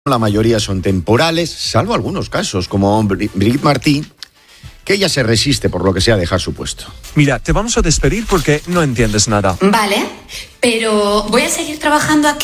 La mayoría son temporales, salvo algunos casos, como Brigitte Martí, que ella se resiste por lo que sea a dejar su puesto. Mira, te vamos a despedir porque no entiendes nada. Vale, pero ¿voy a seguir trabajando aquí?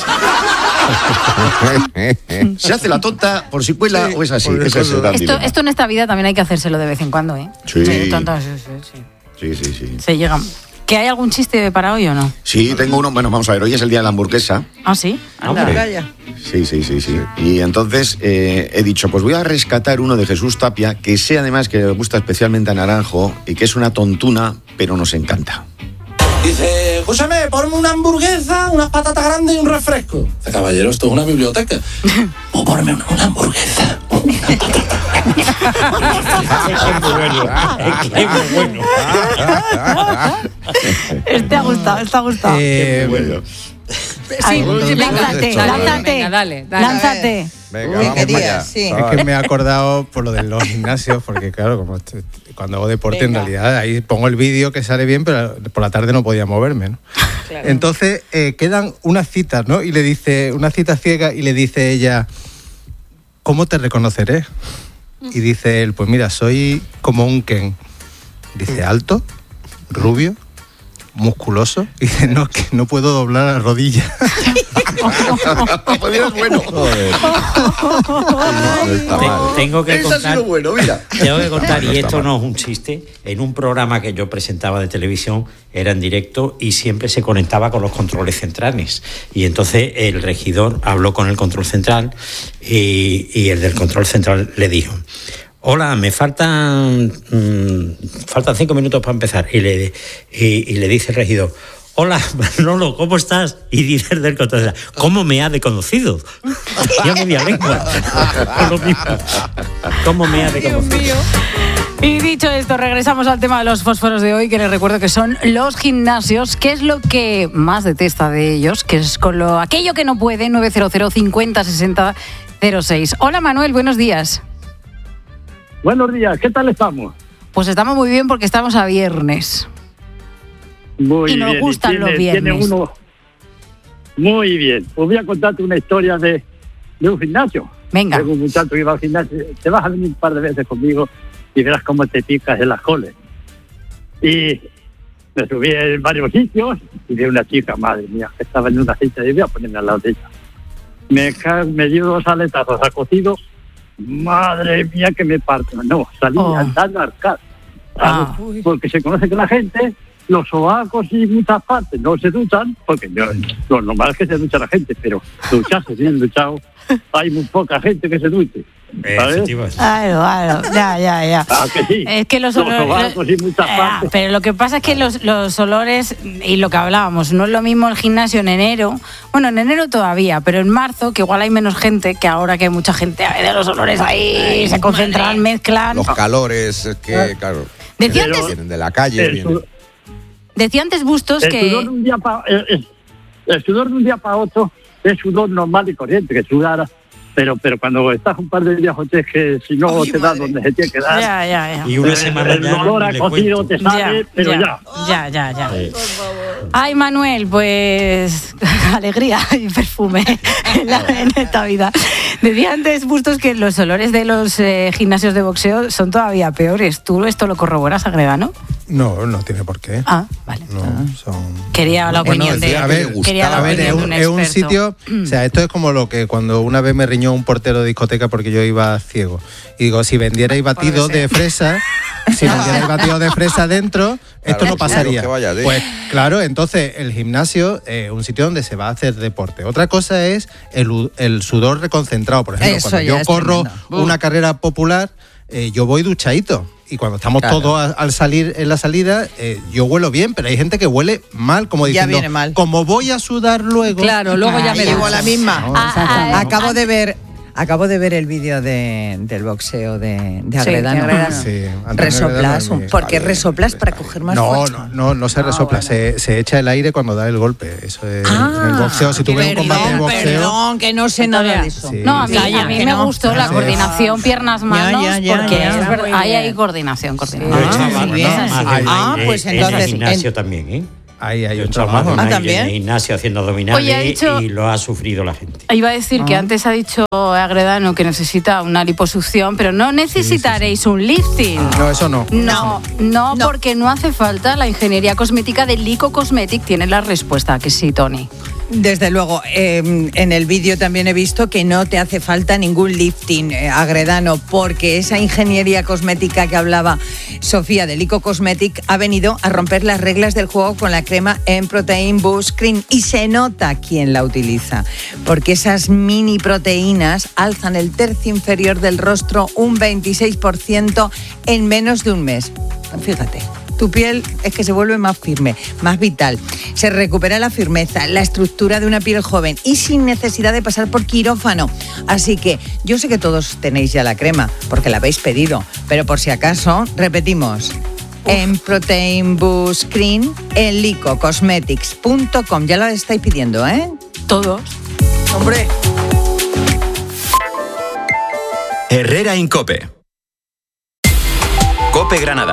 Se hace la tonta por si cuela, sí, o es así. Esto en esta vida también hay que hacérselo de vez en cuando, ¿eh? Sí. Sí. Sí. Se llega. ¿Que hay algún chiste para hoy o no? Sí, tengo uno. Bueno, vamos a ver, hoy es el día de la hamburguesa. ¿Ah, sí? Sí. Y entonces he dicho, pues voy a rescatar uno de Jesús Tapia, que sé además que le gusta especialmente a Naranjo y que es una tontuna, pero nos encanta. Dice, escúchame, ponme una hamburguesa, unas patatas grandes y un refresco. Dice, caballero, esto es una biblioteca. O ponme una hamburguesa, una patata. Es muy bueno. Este ha gustado. Bueno. Sí, lánzate. Venga, vamos para allá. Sí. Es que me he acordado por lo de los gimnasios, porque claro, como cuando hago deporte, en realidad ahí pongo el vídeo que sale bien, pero por la tarde no podía moverme, ¿no? Claro. Entonces quedan unas citas, ¿no? Y le dice, una cita ciega, y le dice ella, ¿cómo te reconoceré? Y dice él, pues mira, soy como un Ken. Dice, alto, rubio, musculoso. Y dice, no, que no puedo doblar la rodilla. Es bueno. Tengo que contar, bueno, mira. tengo que contar, y esto no es un chiste, en un programa que yo presentaba de televisión, era en directo y siempre se conectaba con los controles centrales. Y entonces el regidor habló con el control central y el del control central le dijo, hola, me faltan 5 minutos para empezar. Y le dice el regidor, hola, Manolo, ¿cómo estás? Y dice el del control, ¿cómo me ha conocido? Ya media lengua. Lo mismo. ¿Cómo me ha conocido? Y dicho esto, regresamos al tema de los fósforos de hoy, que les recuerdo que son los gimnasios. ¿Qué es lo que más detesta de ellos? Que es con aquello que no puede, 900 50 60 06. Hola, Manuel, buenos días. Buenos días, ¿qué tal estamos? Pues estamos muy bien porque estamos a viernes. Muy y nos bien. Gustan los viernes. Tiene uno muy bien. Os voy a contarte una historia de un gimnasio. Venga. Tengo un muchacho que iba al gimnasio. Te vas a venir un par de veces conmigo y verás cómo te picas en las coles. Y me subí en varios sitios y vi una chica, madre mía, que estaba en una cita y voy a ponerme al lado de ella. Me dio 2 aletazos a cocido. Madre mía, que me parto. No, salí andando a arcar. Porque se conoce que la gente, los sobacos y muchas partes no se duchan, porque lo normal es que se ducha la gente, pero ducharse bien duchado, hay muy poca gente que se duche. ¿Sabes? Claro, ya. Que sí. Es que los sobacos y muchas partes. Pero lo que pasa es que los olores, y lo que hablábamos, no es lo mismo el gimnasio en enero. Bueno, en enero todavía, pero en marzo, que igual hay menos gente, que ahora que hay mucha gente, de los olores ahí, se concentran, mezclan. Los calores, es que, claro, decía antes, vienen de la calle. Decía antes Bustos el que... Sudor de un día el sudor de un día para otro es sudor normal y corriente, que sudara. Pero cuando estás un par de días, es que si no te da donde se tiene que dar. Ya. Y una semana el olor a cocido te sale, pero ya. Ay, Manuel, pues alegría y perfume en esta vida. Decía antes Bustos que los olores de los gimnasios de boxeo son todavía peores. ¿Tú esto lo corroboras, Agredano? No tiene por qué. Vale. Quería la opinión de... Es un sitio... O sea, esto es como lo que cuando una vez me riñó un portero de discoteca porque yo iba ciego. Y digo, si vendierais batidos de fresa... Si vendierais batidos de fresa dentro, esto no pasaría. Pues claro, entonces el gimnasio es un sitio donde se va a hacer deporte. Otra cosa es el sudor reconcentrado. Por ejemplo, cuando yo corro una carrera popular, yo voy duchadito. Y cuando estamos todos al salir en la salida, yo huelo bien, pero hay gente que huele mal, como diciendo, ya viene mal. Como voy a sudar luego... Claro, luego ya me llevo la misma. Acabo de ver el vídeo del boxeo de Agredano. Sí, resoplas, ¿por qué resoplas para coger más fuerza? No se resopla, se echa el aire cuando da el golpe. Eso es en el boxeo. Si tú ves un combate de boxeo... Perdón, que no sé nada de eso. Sí, no, a mí me gustó la coordinación piernas-manos, porque ahí hay coordinación. Pues entonces en gimnasio también, ¿eh? Ahí hay un trabajo. trabajo. ¿También? En el gimnasio haciendo abdominales. Oye, ha dicho- y lo ha sufrido la gente. Iba a decir que antes ha dicho Agredano que necesita una liposucción, pero no necesitaréis un lifting. No, eso no. No, porque no hace falta. La ingeniería cosmética de Lico Cosmetic tiene la respuesta, que sí, Tony. Desde luego, en el vídeo también he visto que no te hace falta ningún lifting, Agredano, porque esa ingeniería cosmética que hablaba Sofía de Lico Cosmetic ha venido a romper las reglas del juego con la crema M-Protein Boost Cream, y se nota quién la utiliza, porque esas mini proteínas alzan el tercio inferior del rostro un 26% en menos de un mes. Fíjate. Tu piel es que se vuelve más firme, más vital. Se recupera la firmeza, la estructura de una piel joven y sin necesidad de pasar por quirófano. Así que yo sé que todos tenéis ya la crema, porque la habéis pedido. Pero por si acaso, repetimos. En Protein Boost Cream en licocosmetics.com. Ya la estáis pidiendo, ¿eh? Todos. Hombre. Herrera Incope. Cope Granada.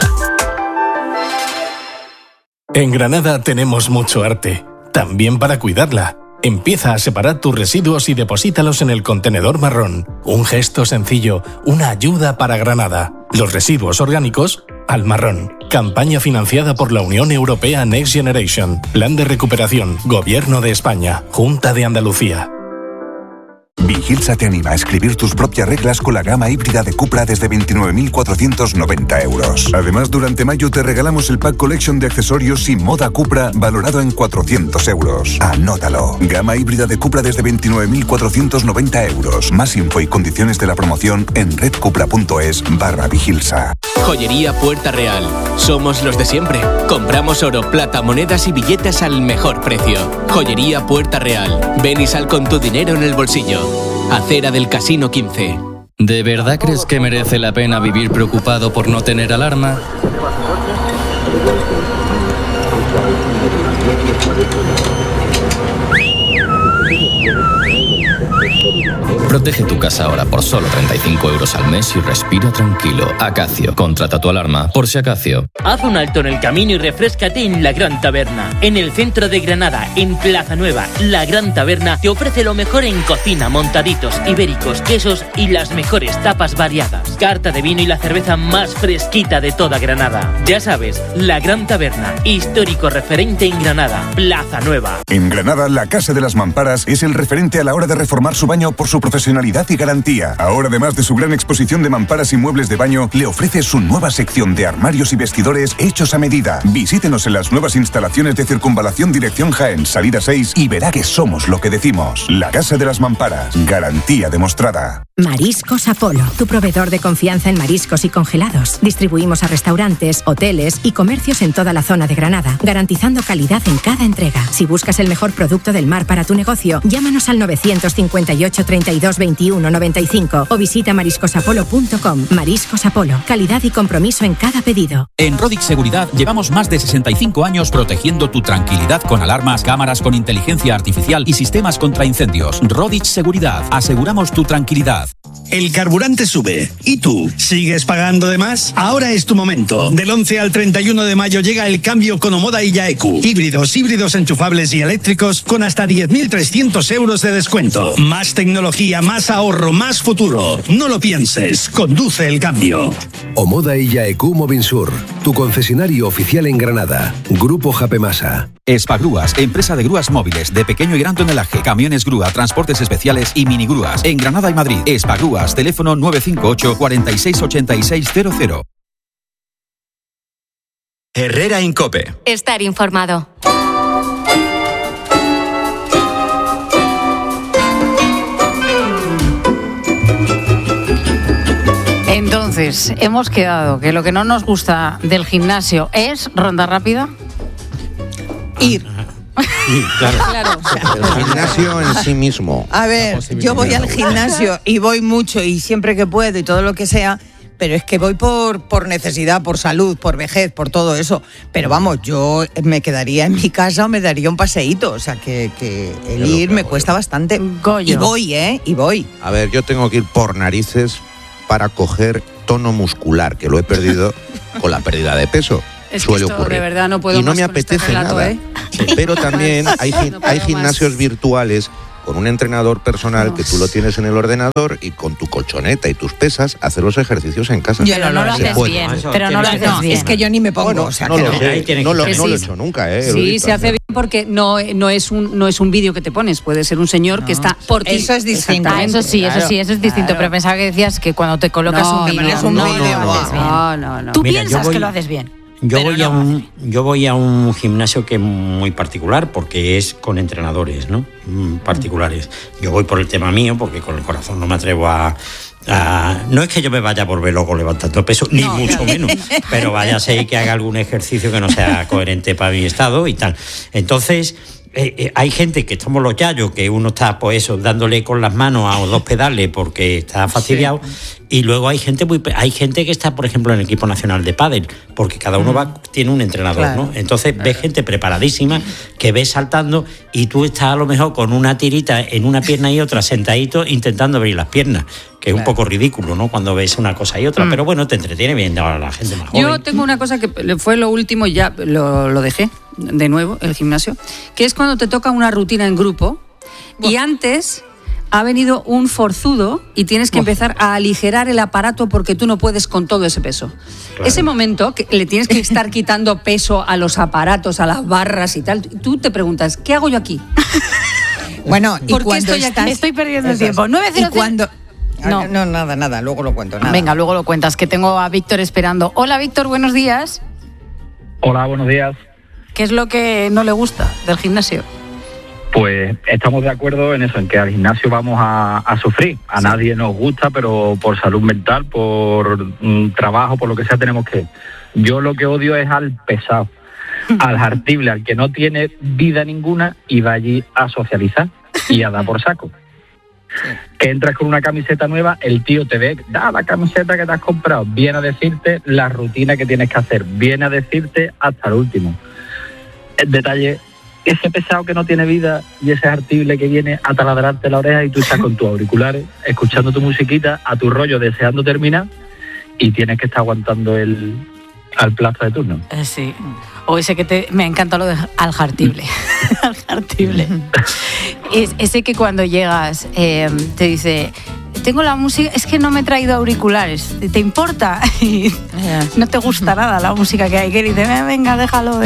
En Granada tenemos mucho arte, también para cuidarla. Empieza a separar tus residuos y deposítalos en el contenedor marrón. Un gesto sencillo, una ayuda para Granada. Los residuos orgánicos al marrón. Campaña financiada por la Unión Europea Next Generation. Plan de recuperación, Gobierno de España, Junta de Andalucía. Vigilsa te anima a escribir tus propias reglas con la gama híbrida de Cupra desde 29.490 euros. Además, durante mayo te regalamos el Pack Collection de accesorios y moda Cupra valorado en 400 euros. Anótalo. Gama híbrida de Cupra desde 29.490 euros. Más info y condiciones de la promoción en redcupra.es/Vigilsa. Joyería Puerta Real. Somos los de siempre. Compramos oro, plata, monedas y billetes al mejor precio. Joyería Puerta Real. Ven y sal con tu dinero en el bolsillo. Acera del Casino 15. ¿De verdad crees que merece la pena vivir preocupado por no tener alarma? Protege tu casa ahora por solo 35 euros al mes y respira tranquilo. Acacio, contrata tu alarma por si Acacio. Haz un alto en el camino y refréscate en La Gran Taberna. En el centro de Granada, en Plaza Nueva, La Gran Taberna te ofrece lo mejor en cocina, montaditos, ibéricos, quesos y las mejores tapas variadas. Carta de vino y la cerveza más fresquita de toda Granada. Ya sabes, La Gran Taberna, histórico referente en Granada, Plaza Nueva. En Granada, la Casa de las Mamparas es el referente a la hora de reformar su baño por su profesionalidad y garantía. Ahora, además de su gran exposición de mamparas y muebles de baño, le ofrece su nueva sección de armarios y vestidores hechos a medida. Visítenos en las nuevas instalaciones de Circunvalación Dirección Jaén, salida 6, y verá que somos lo que decimos. La Casa de las Mamparas, garantía demostrada. Mariscos Apolo, tu proveedor de confianza en mariscos y congelados. Distribuimos a restaurantes, hoteles y comercios en toda la zona de Granada, garantizando calidad en cada entrega. Si buscas el mejor producto del mar para tu negocio, llámanos al 958 32 21 95 o visita mariscosapolo.com. Mariscos Apolo, calidad y compromiso en cada pedido. En Rodix Seguridad llevamos más de 65 años protegiendo tu tranquilidad con alarmas, cámaras con inteligencia artificial y sistemas contra incendios. Rodix Seguridad, aseguramos tu tranquilidad. El carburante sube. ¿Y tú? ¿Sigues pagando de más? Ahora es tu momento. Del 11 al 31 de mayo llega el cambio con Omoda y Yaeku. Híbridos enchufables y eléctricos con hasta 10.300 euros de descuento. Más tecnología, más ahorro, más futuro. No lo pienses. Conduce el cambio. Omoda y Yaeku Movinsur, tu concesionario oficial en Granada. Grupo Japemasa. Espagrúas, empresa de grúas móviles de pequeño y gran tonelaje, camiones grúa, transportes especiales y minigrúas en Granada y Madrid. Espagrúas, teléfono 958 46 86 00. Herrera Incope. Estar informado. Entonces, hemos quedado que lo que no nos gusta del gimnasio es ronda rápida. Ir. Claro. El gimnasio en sí mismo. A ver, yo voy al gimnasio y voy mucho y siempre que puedo y todo lo que sea, pero es que voy por necesidad, por salud, por vejez, por todo eso. Pero vamos, yo me quedaría en mi casa o me daría un paseíto. O sea, que el ir me cuesta bastante. Goyo. Y voy, y voy. A ver, yo tengo que ir por narices para coger tono muscular, que lo he perdido con la pérdida de peso. Es Suele que esto ocurrir. de verdad no puedo y no más me con este apetece relato, nada. ¿eh? Pero también hay gimnasios virtuales con un entrenador personal que tú lo tienes en el ordenador y con tu colchoneta y tus pesas hacer los ejercicios en casa. Pero no lo haces bien. Pero no lo haces bien. Es que yo ni me pongo. Bueno, o sea, no que lo no. sé, no lo he hecho nunca. Sí, se hace bien porque no es un vídeo que te pones, puede ser un señor que está por ti. Eso es distinto. Eso sí, eso es distinto. Pero pensaba que decías que cuando te colocas un vídeo, no. Tú Mira, piensas que lo haces bien. Yo voy a un gimnasio que es muy particular porque es con entrenadores, ¿no? Particulares. Yo voy por el tema mío porque con el corazón no me atrevo a no es que yo me vaya a volver loco levantando peso, ni mucho menos, pero váyase que haga algún ejercicio que no sea coherente para mi estado y tal. Entonces, hay gente que estamos los yayos, que uno está pues eso, dándole con las manos a 2 pedales porque está fastidiado, y luego hay gente que está, por ejemplo, en el equipo nacional de pádel, porque cada uno tiene un entrenador, claro, ¿no? Entonces ves gente preparadísima que ves saltando y tú estás a lo mejor con una tirita en una pierna y otra sentadito intentando abrir las piernas, que es un poco ridículo, ¿no? Cuando ves una cosa y otra, pero bueno, te entretiene bien a la gente más joven. Yo tengo una cosa que fue lo último, ya lo dejé de nuevo, el gimnasio, que es cuando te toca una rutina en grupo y antes ha venido un forzudo y tienes que empezar a aligerar el aparato porque tú no puedes con todo ese peso. Claro. Ese momento que le tienes que estar quitando peso a los aparatos, a las barras y tal, tú te preguntas, ¿qué hago yo aquí? Bueno, y ¿por qué cuando estoy aquí? Estoy perdiendo el tiempo. 900. ¿Y cuando? No, nada, luego lo cuento. Nada. Venga, luego lo cuentas, que tengo a Víctor esperando. Hola, Víctor, buenos días. Hola, buenos días. ¿Qué es lo que no le gusta del gimnasio? Pues estamos de acuerdo en eso, en que al gimnasio vamos a sufrir. A nadie nos gusta, pero por salud mental, por trabajo, por lo que sea, tenemos que ir. Yo lo que odio es al pesado, al hartible, al que no tiene vida ninguna y va allí a socializar y a dar por saco. Que entras con una camiseta nueva, el tío te ve, da la camiseta que te has comprado, viene a decirte la rutina que tienes que hacer, viene a decirte hasta el último. El detalle, ese pesado que no tiene vida y ese artible que viene a taladrarte la oreja y tú estás con tus auriculares, escuchando tu musiquita, a tu rollo, deseando terminar y tienes que estar aguantando al plazo de turno. Sí. O ese que me encanta lo de al jartible. Al jartible. Ese que cuando llegas te dice, tengo la música, es que no me he traído auriculares, ¿te importa? Y no te gusta nada la música que hay, que dice, venga, déjalo.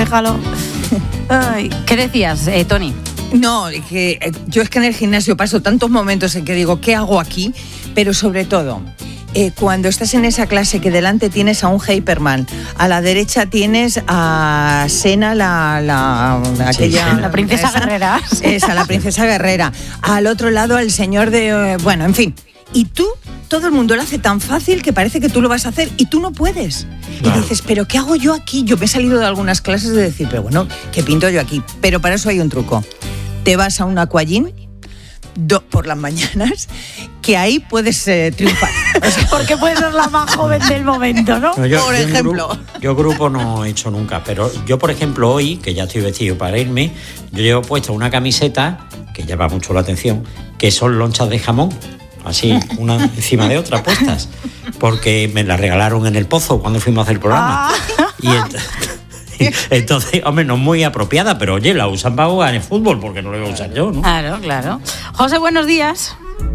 Ay, ¿qué decías, Tony? No, que yo es que en el gimnasio paso tantos momentos en que digo, ¿qué hago aquí? Pero sobre todo, cuando estás en esa clase que delante tienes a un Hyperman, a la derecha tienes a Sena, la princesa guerrera. Esa, la princesa guerrera. Al otro lado al señor de... bueno, en fin. Y tú, todo el mundo lo hace tan fácil que parece que tú lo vas a hacer y tú no puedes. Claro. Y dices, ¿pero qué hago yo aquí? Yo me he salido de algunas clases de decir, pero bueno, ¿qué pinto yo aquí? Pero para eso hay un truco. Te vas a un aquagym por las mañanas, que ahí puedes triunfar. O sea, porque puedes ser la más joven del momento, ¿no? Por ejemplo. Yo grupo no he hecho nunca, pero yo, por ejemplo, hoy, que ya estoy vestido para irme, yo llevo puesta una camiseta, que llama mucho la atención, que son lonchas de jamón, así, una encima de otra puestas, porque me la regalaron en el Pozo cuando fuimos a hacer el programa. Y entonces, hombre, no es muy apropiada, pero oye, la usan para jugar en fútbol, porque no la voy a usar yo, ¿no? Claro. José, buenos días.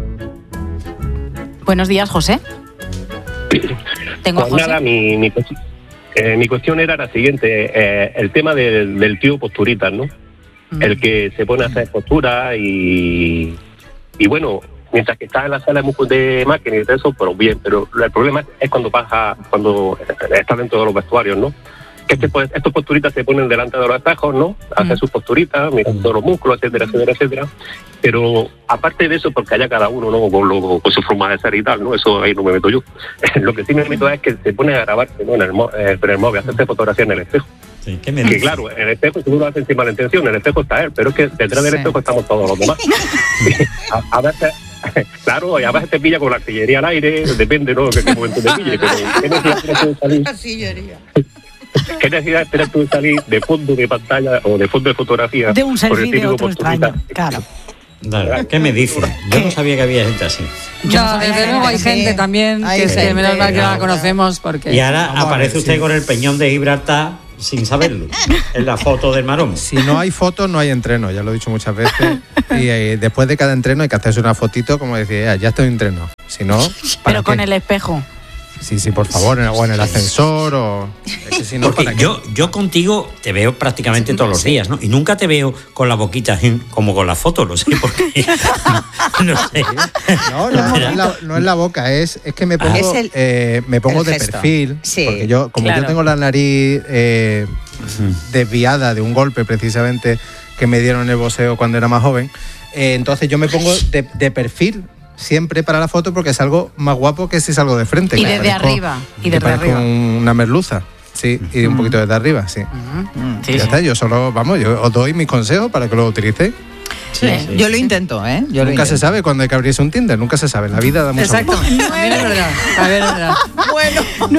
Buenos días, José. Tengo pues a José. Nada, mi cuestión era la siguiente, el tema del tío posturitas, ¿no? El que se pone a hacer posturas y bueno, mientras que estás en la sala de máquinas y todo eso, pero bien, pero el problema es cuando estás dentro de los vestuarios, ¿no? Que estos posturitas se ponen delante de los espejos, ¿no? Hacen sus posturitas, miran todos los músculos, etcétera. Pero aparte de eso, porque haya cada uno, ¿no? Con su forma de ser y tal, ¿no? Eso ahí no me meto yo. Lo que sí me meto es que se pone a grabarse, ¿no? En el móvil, hacerse fotografía en el espejo. Sí, ¿qué me que dices? claro, en el espejo seguro lo hacen sin mala intención, en el espejo está él, pero es que detrás del espejo estamos todos los demás. A veces... Claro, y a veces te pilla con la artillería al aire, depende, ¿no? De qué momento te pille, pero ¿qué necesidad de salir? ¿Qué necesidad de esperar tú de salir de fondo de pantalla o de fondo de fotografía? De un selfie de otro extraño, claro. ¿Qué me dices? Yo no sabía que había gente así. No, desde luego hay gente también que menos mal que la conocemos porque... Y ahora aparece usted con el peñón de Gibraltar sin saberlo, en la foto del maromo. Si no hay fotos, no hay entreno, ya lo he dicho muchas veces. Y después de cada entreno hay que hacerse una fotito como decir, ya estoy en entreno. Si no, pero con el espejo. Sí, por favor, o en el ascensor o... Es que si no, porque yo contigo te veo prácticamente todos los días, ¿no? Y nunca te veo con la boquita como con la foto, no sé por qué. No sé. No es la boca, es que me pongo de perfil, porque yo tengo la nariz desviada de un golpe precisamente que me dieron en el boxeo cuando era más joven, entonces yo me pongo de perfil siempre para la foto porque es algo más guapo que si salgo de frente. Y desde arriba. Y desde arriba. Una merluza. Sí, y un poquito desde arriba, sí. Ya está, yo os doy mis consejos para que lo utilicéis. Sí. Yo lo intento, ¿eh? Nunca se sabe cuando hay que abrirse un Tinder, nunca se sabe. La vida da mucho. Exacto. A ver, es verdad. Bueno,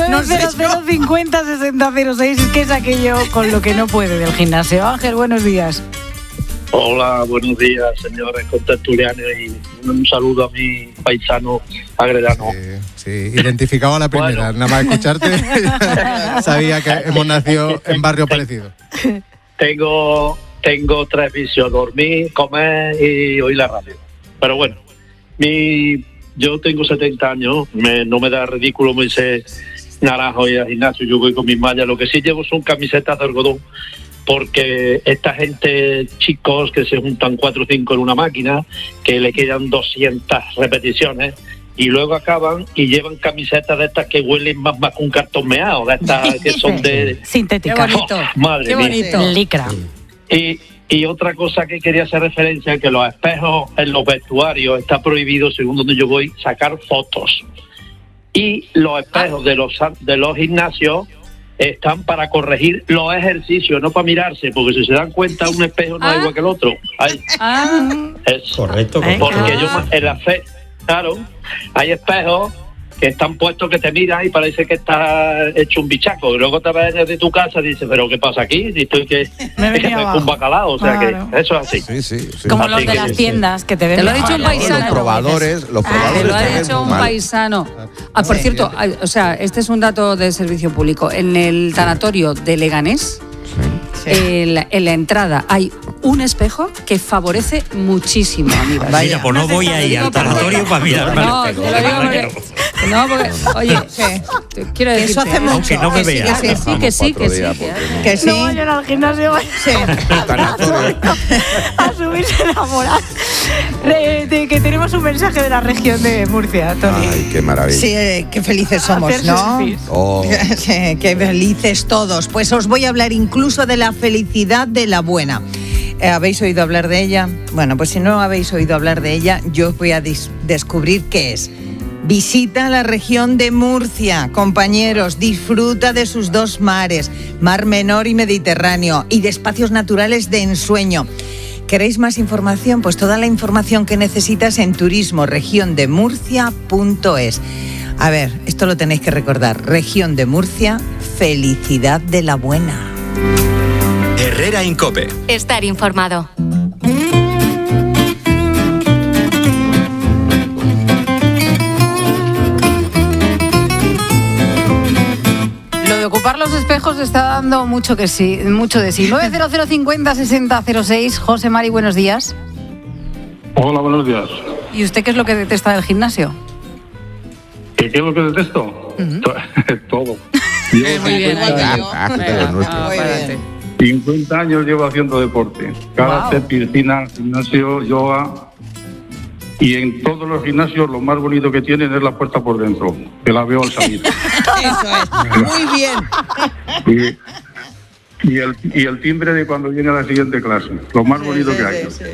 900506006, es que es aquello con lo que no puede del gimnasio. Ángel, buenos días. Hola, buenos días, señores contertulianos, y un saludo a mi paisano agredano. Sí, identificado a la primera, nada más escucharte, sabía que hemos nacido en barrio parecido. Tengo 3 vicios: dormir, comer y oír la radio. Pero bueno, yo tengo 70 años, no me da ridículo, me hice naranjo y al gimnasio, yo voy con mis mallas. Lo que sí llevo son camisetas de algodón, porque esta gente, chicos, que se juntan 4 o 5 en una máquina, que le quedan 200 repeticiones, y luego acaban y llevan camisetas de estas que huelen más que un cartón meado, de estas que son de... sintéticas. Qué bonito. Madre qué bonito. Mía. Licra. Y otra cosa que quería hacer referencia, que los espejos en los vestuarios está prohibido, según donde yo voy, sacar fotos. Y los espejos de los gimnasios están para corregir los ejercicios, no para mirarse, porque si se dan cuenta, un espejo no es igual que el otro. Es correcto. Porque yo en la fe, claro, hay espejos que están puestos que te miran y parece que estás hecho un bichaco, y luego te ves desde tu casa y dices, pero ¿qué pasa aquí? Y estoy que un bacalao, o sea, claro, que eso es así. Sí. Como así los de las tiendas que te ven. Te lo ha dicho un paisano. Los probadores te lo ha dicho un paisano. Por cierto, o sea, este es un dato de servicio público. En el tanatorio de Leganés, en la entrada hay un espejo que favorece muchísimo a mi Vaya, mira, pues no voy ahí al tanatorio para mirarme al espejo. No, porque, oye, quiero decir, eso hace mucho. Aunque no me vea. Que sí. No vayan al gimnasio, a subirse la moral. Que tenemos un mensaje de la región de Murcia, Tony. Ay, qué maravilla. Sí, qué felices somos, ¿no? Sí, qué felices todos. Pues os voy a hablar incluso de la felicidad de la buena. ¿Habéis oído hablar de ella? Bueno, pues si no habéis oído hablar de ella, yo os voy a descubrir qué es. Visita la región de Murcia, compañeros, disfruta de sus 2 mares, Mar Menor y Mediterráneo, y de espacios naturales de ensueño. ¿Queréis más información? Pues toda la información que necesitas en turismoregiondemurcia.es. A ver, esto lo tenéis que recordar. Región de Murcia, felicidad de la buena. Herrera en COPE. Estar informado. Lo de ocupar los espejos está dando mucho de sí. 900506006. José Mari, buenos días. Hola, buenos días. ¿Y usted qué es lo que detesta del gimnasio? ¿Qué es lo que detesto? Todo. Muy bien. 50 años llevo haciendo deporte. Karate, piscina, gimnasio, yoga. Y en todos los gimnasios lo más bonito que tienen es la puerta por dentro, que la veo al salir. Eso es, muy bien. Y el timbre de cuando viene a la siguiente clase, lo más bonito que hay. Sí.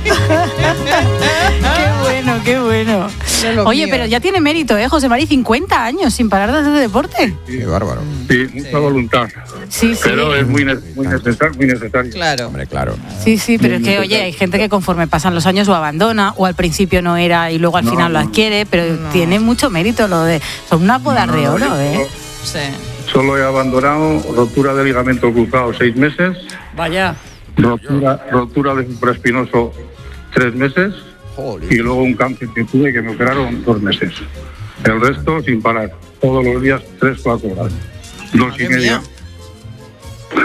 Qué bueno. Oye, pero ya tiene mérito, José María, 50 años sin parar de hacer deporte. Sí, bárbaro. Sí, mucha voluntad. Sí. Pero es muy necesario. Claro. Hombre, claro. Sí, pero es que, oye, hay gente que conforme pasan los años lo abandona, o al principio no era y luego al final lo adquiere, pero tiene mucho mérito lo de... Son unas bodas de oro, Sí. Solo he abandonado rotura de ligamento cruzado 6 meses. Vaya. Rotura de supraespinoso 3 meses. Joder. Y luego un cáncer que tuve que me operaron 2 meses. El resto sin parar. Todos los días 3-4 horas. 2 y media.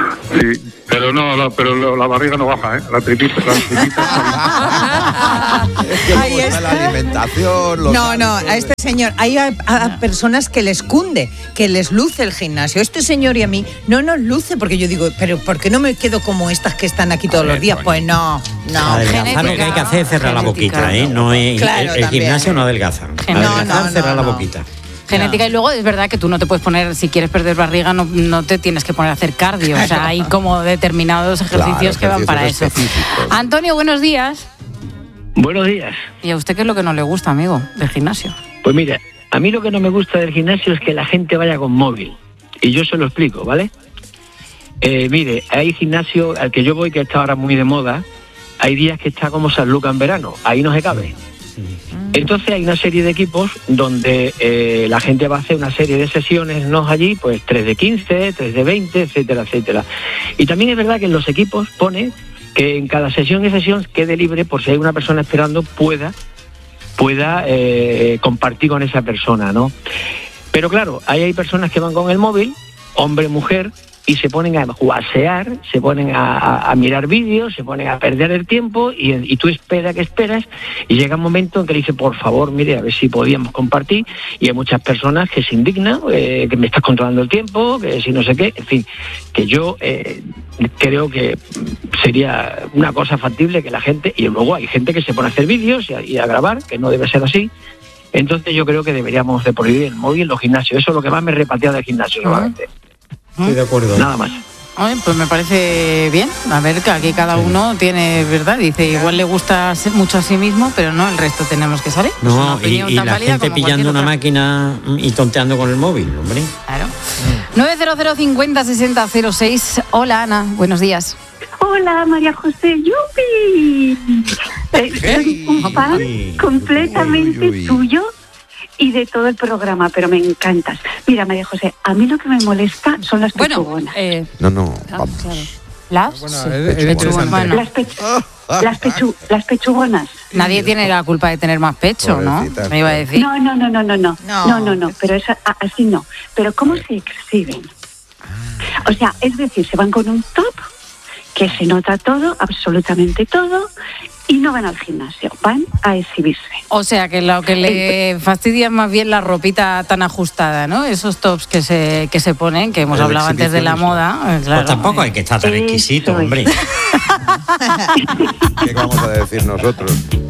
Pero la barriga no baja, ¿eh? La tripita. Ahí está. La alimentación. No, a este señor, hay a personas que les cunde, que les luce el gimnasio. Este señor y a mí no nos luce, porque yo digo, pero ¿por qué no me quedo como estas que están aquí todos los días? Pues no. Adelgazar lo que hay que hacer es cerrar la boquita, ¿eh? No es, claro, el gimnasio no adelgaza. Adelgazar, cerrar la boquita. Genética, y luego es verdad que tú no te puedes poner, si quieres perder barriga, no te tienes que poner a hacer cardio. O sea, hay como determinados ejercicios que van para eso. Antonio, buenos días. Buenos días. ¿Y a usted qué es lo que no le gusta, amigo, del gimnasio? Pues mira, a mí lo que no me gusta del gimnasio es que la gente vaya con móvil. Y yo se lo explico, ¿vale? Mire, hay gimnasio al que yo voy, que está ahora muy de moda. Hay días que está como San Lucas en verano. Ahí no se cabe. Entonces hay una serie de equipos donde la gente va a hacer una serie de sesiones, ¿no? Allí, pues 3 de 15, 3 de 20, etcétera, etcétera. Y también es verdad que en los equipos pone que en cada sesión y sesión quede libre, por si hay una persona esperando, pueda compartir con esa persona, ¿no? Pero claro, ahí hay personas que van con el móvil, hombre, mujer, y se ponen a jugasear, se ponen a mirar vídeos, se ponen a perder el tiempo y tú esperas, y llega un momento en que le dice, por favor, mire, a ver si podíamos compartir, y hay muchas personas que se indignan, que me estás controlando el tiempo, que si no sé qué, en fin, que yo creo que sería una cosa factible que la gente, y luego hay gente que se pone a hacer vídeos y a grabar, que no debe ser así. Entonces yo creo que deberíamos de prohibir el móvil en los gimnasios. Eso es lo que más me repatea del gimnasio solamente. Estoy de acuerdo. Nada más. Ay, pues me parece bien. A ver, que aquí cada uno tiene, ¿verdad? Dice, igual le gusta mucho a sí mismo, pero no, el resto tenemos que salir. No, y la gente pillando una máquina y tonteando con el móvil, hombre. Claro. 900 50 60 06. Hola, Ana, buenos días. Hola, María José. ¡Yupi! Soy un fan completamente tuyo y de todo el programa, pero me encantas. Mira, María José, a mí lo que me molesta son las pechugonas. Vamos. ¿Las? Las pechugonas. Nadie tiene la culpa de tener más pecho, ¿no? Me iba a decir. No, pero así no. Pero ¿cómo se exhiben? O sea, es decir, se van con un top que se nota todo, absolutamente todo, y no van al gimnasio, van a exhibirse. O sea, que lo que le fastidia es más bien la ropita tan ajustada, ¿no? Esos tops que se ponen, que hemos hablado antes de la moda. Claro. Pues tampoco hay que estar tan exquisito, hombre. ¿Qué vamos a decir nosotros?